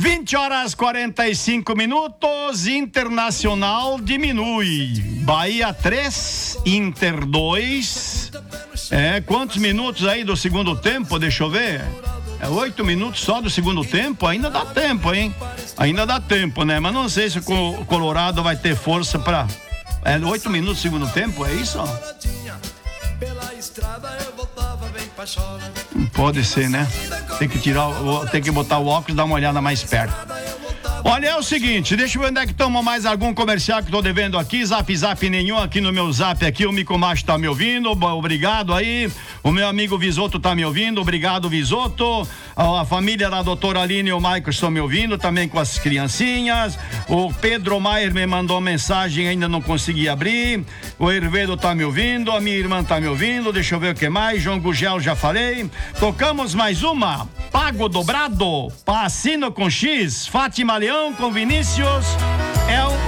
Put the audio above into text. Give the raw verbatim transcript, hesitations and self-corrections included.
vinte horas quarenta e cinco minutos, Internacional diminui. Bahia três, Inter dois. É, quantos minutos aí do segundo tempo? Deixa eu ver. É oito minutos só do segundo tempo? Ainda dá tempo, hein? Ainda dá tempo, né? Mas não sei se o Colorado vai ter força pra... É oito minutos do segundo tempo, é isso? Pode ser, né? Tem que tirar, tem que botar o óculos e dar uma olhada mais perto. Olha, é o seguinte, deixa eu ver onde é que toma mais algum comercial que tô devendo aqui, zap zap nenhum aqui no meu zap aqui, o Mico Macho tá me ouvindo, obrigado aí, o meu amigo Visoto tá me ouvindo, obrigado Visoto, a família da doutora Aline e o Michael estão me ouvindo, também com as criancinhas, o Pedro Maier me mandou mensagem, ainda não consegui abrir, o Hervedo tá me ouvindo, a minha irmã tá me ouvindo, deixa eu ver o que mais, João Gugel já falei, tocamos mais uma, Pago Dobrado, Passino com X, Fátima Leão com Vinícius, é o